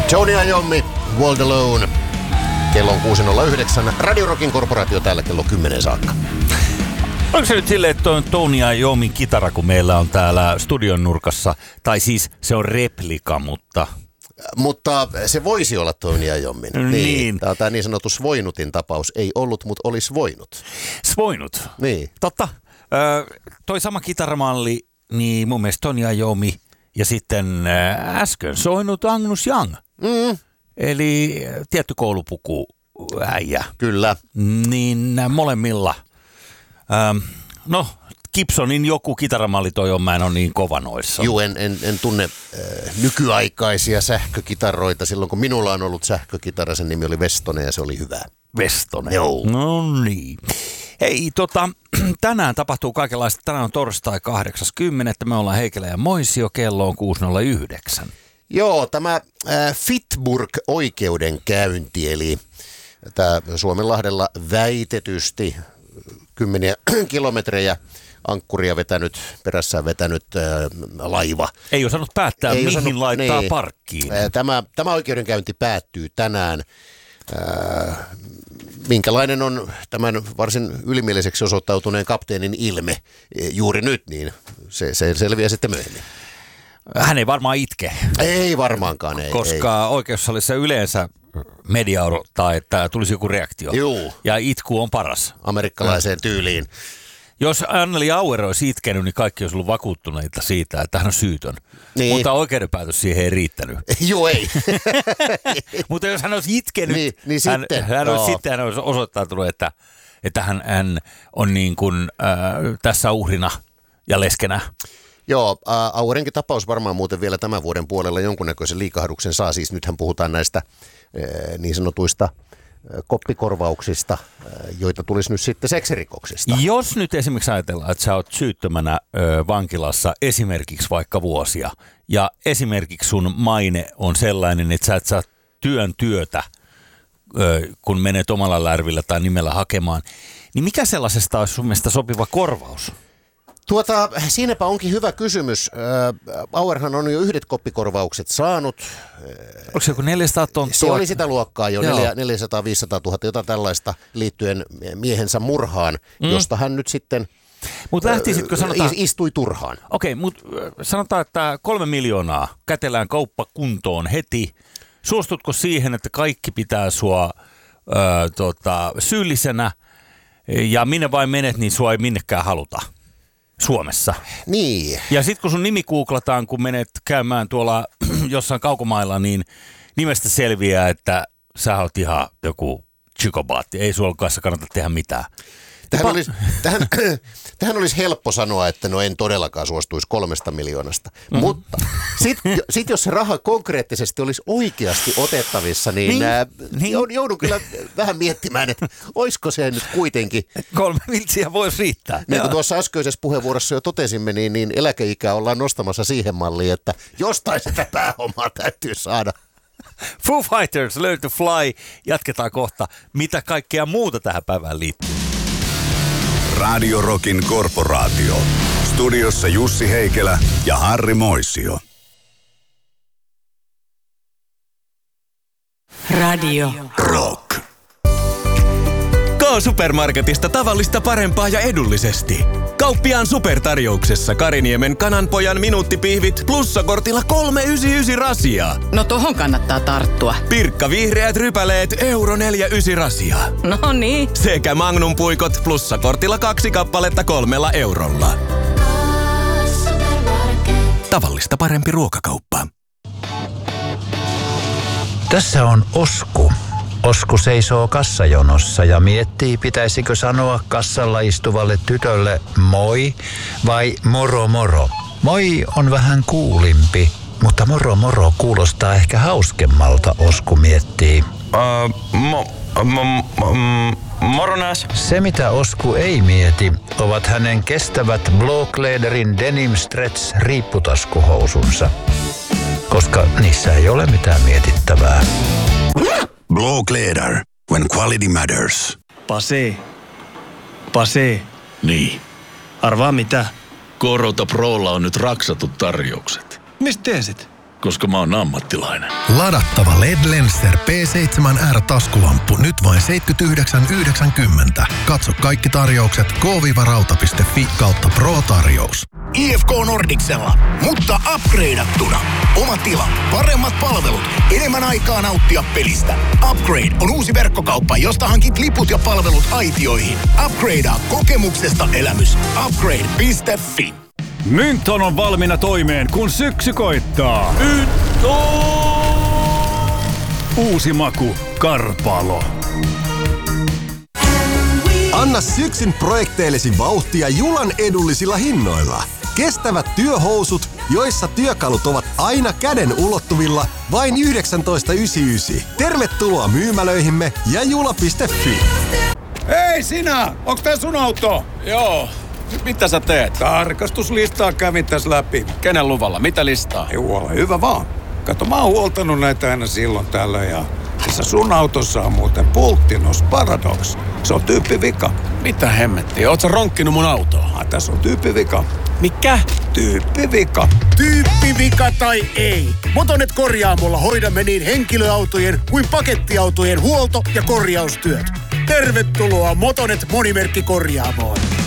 Tony Iommi, Walk Alone. Kello on 6.09. Radio Rockin korporaatio täällä kello 10 saakka. Onko se nyt silleen, että on Tony Iommin kitara, kun meillä on täällä studion nurkassa? Tai siis se on replika, mutta... Mutta se voisi olla Tony Iommin. Niin. Tämä on tämä niin sanottu Svoinutin tapaus. Ei ollut, mutta olisi voinut. Svoinut. Niin. Totta. Toi sama kitaramalli, niin mun mielestä Tony Iommi ja sitten äsken soinut Agnus Young. Eli tietty koulupuku äijä. Kyllä. Niin molemmilla. No, Gibsonin joku kitaramalli toi on, mä en ole niin kova noissa. Juu, en tunne nykyaikaisia sähkökitaroita. Silloin kun minulla on ollut sähkökitara, sen nimi oli Vestone ja se oli hyvä. Vestone. Joo. No niin. Hei, tänään tapahtuu kaikenlaista. Tänään on torstai 8.10. Me ollaan Heikelä ja Moisio, kello on 6.09. Joo, tämä Fitburg-oikeudenkäynti, eli tämä Suomenlahdella väitetysti kymmeniä kilometrejä ankkuria perässään vetänyt laiva. Ei osannut päättää, mihin laittaa parkkiin. Tämä oikeudenkäynti päättyy tänään. Minkälainen on tämän varsin ylimieliseksi osoittautuneen kapteenin ilme juuri nyt, niin se selviää sitten myöhemmin. Hän ei varmaan itke. Ei varmaankaan, ei. Koska oikeussalissa yleensä media odottaa, että tulisi joku reaktio. Juu. Ja itku on paras. Amerikkalaiseen tyyliin. Jos Anneli Auer olisi itkenyt, niin kaikki olisi ollut vakuuttuneita siitä, että hän on syytön. Niin. Mutta oikeudenpäätös siihen ei riittänyt. Joo, ei. Mutta jos hän olisi itkenyt, niin hän olisi osoittautunut, että hän on niin kuin, tässä uhrina ja leskenä. Joo, Auerenkin tapaus varmaan muuten vielä tämän vuoden puolella jonkunnäköisen liikahduksen saa. Siis nythän puhutaan näistä niin sanotuista koppikorvauksista, joita tulisi nyt sitten seksirikoksista. Jos nyt esimerkiksi ajatellaan, että sä oot syyttömänä vankilassa esimerkiksi vaikka vuosia, ja esimerkiksi sun maine on sellainen, että sä et saa työtä, kun menet omalla lärvillä tai nimellä hakemaan, niin mikä sellaisesta olisi sun mielestä sopiva korvaus? Siinäpä onkin hyvä kysymys. Auerhan on jo yhdet koppikorvaukset saanut. Onko se joku 400 000? Se oli sitä luokkaa jo, 400-500 000, jotain tällaista liittyen miehensä murhaan, josta hän nyt sitten istui turhaan. Okei, mutta sanotaan, että 3 miljoonaa kätellään kauppa kuntoon heti. Suostutko siihen, että kaikki pitää sua syyllisenä ja minne vain menet, niin sua ei minnekään haluta? Suomessa. Niin. Ja sitten kun sun nimi googlataan, kun menet käymään tuolla jossain kaukomailla, niin nimestä selviää, että sä oot ihan joku psykopaatti. Ei sulla kanssa kannata tehdä mitään. Tähän olisi helppo sanoa, että no en todellakaan suostuisi 3 miljoonasta. Mutta sit jos se raha konkreettisesti olisi oikeasti otettavissa, niin joudun kyllä vähän miettimään, että olisiko se nyt kuitenkin. 3 miltsiä voisi riittää. Niin kuin tuossa äskeisessä puheenvuorossa jo totesimme, niin eläkeikää ollaan nostamassa siihen malliin, että jostain sitä pääomaa täytyy saada. Foo Fighters, Learn to Fly. Jatketaan kohta. Mitä kaikkea muuta tähän päivään liittyy? Radio Rockin korporaatio. Studiossa Jussi Heikelä ja Harri Moisio. Radio Rock. K-supermarketista tavallista parempaa ja edullisesti. Kauppiaan supertarjouksessa Kariniemen kananpojan minuuttipihvit plussakortilla 3,99 rasia. No tohon kannattaa tarttua. Pirkka vihreät rypäleet €4,99 rasia. No niin. Sekä Magnum puikot plussakortilla 2 kappaletta €3. Tavallista parempi ruokakauppa. Tässä on Osku. Osku seisoo kassajonossa ja miettii, pitäisikö sanoa kassalla istuvalle tytölle moi vai moro moro. Moi on vähän kuulimpi, mutta moro moro kuulostaa ehkä hauskemmalta, Osku miettii. Moronas. Se mitä Osku ei mieti, ovat hänen kestävät Blåkläderin Denim Stretch riipputaskuhousunsa, koska niissä ei ole mitään mietittävää. Blåkläder, when quality matters. Pase. Niin. Arvaa mitä? Korota Prolla on nyt raksatut tarjoukset. Mistä tiesit? koska mä oon ammattilainen. Ladattava LED Lenser P7R-taskulamppu nyt vain 79,90. Katso kaikki tarjoukset k-rauta.fi/pro-tarjous. IFK Nordicsella, mutta upgradeattuna. Oma tila, paremmat palvelut, enemmän aikaa nauttia pelistä. Upgrade on uusi verkkokauppa, josta hankit liput ja palvelut aitioihin. Upgradea kokemuksesta elämys. Upgrade.fi. Mynton on valmiina toimeen, kun syksy koittaa. Uusi maku, Karpalo. Anna syksyn projekteillesi vauhtia Julan edullisilla hinnoilla. Kestävät työhousut, joissa työkalut ovat aina käden ulottuvilla, vain 19,99. Tervetuloa myymälöihimme ja jula.fi. Hei sinä! Onks tää sun auto? Joo. Mitä sä teet? Tarkastuslistaa kävin tässä läpi. Kenen luvalla? Mitä listaa? Ei ole hyvä vaan. Kato, mä oon huoltanut näitä aina silloin tällöin ja tässä sun autossa on muuten Pulttinos Paradox. Se on tyyppivika. Mitä hemmettiä? Oot sä ronkkinut mun autoa? Tässä on tyyppivika. Mikä? Tyyppivika. Tyyppivika tai ei. Motonet Korjaamolla hoidamme niin henkilöautojen kuin pakettiautojen huolto- ja korjaustyöt. Tervetuloa Motonet Monimerkkikorjaamoon.